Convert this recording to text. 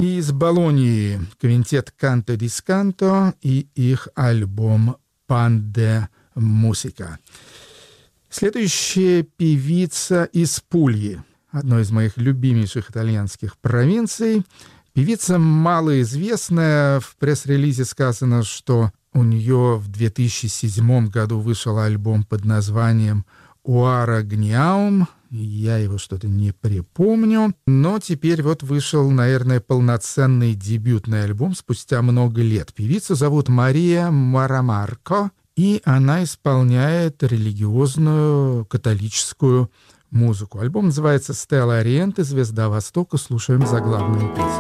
Из Болонии квинтет «Канто дисканто» и их альбом «Пан де мусика». Следующая певица из Пульи, одной из моих любимейших итальянских провинций. Певица малоизвестная. В пресс-релизе сказано, что у нее в 2007 году вышел альбом под названием «Уара Гниаум». Я его что-то не припомню. Но теперь вот вышел, наверное, полноценный дебютный альбом спустя много лет. Певицу зовут Мария Марамарко, и она исполняет религиозную католическую музыку. Альбом называется «Стелла Ориенте», «Звезда Востока». Слушаем заглавную песню.